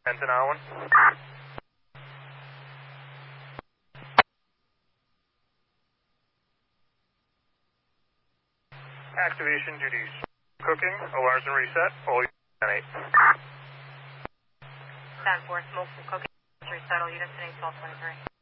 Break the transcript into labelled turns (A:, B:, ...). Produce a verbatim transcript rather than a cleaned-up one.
A: Benton Allen. Activation duties. Cooking, alarms and reset, all units ten eight.
B: ten four, smoke from cooking, resettle units ten eight, twelve twenty-three.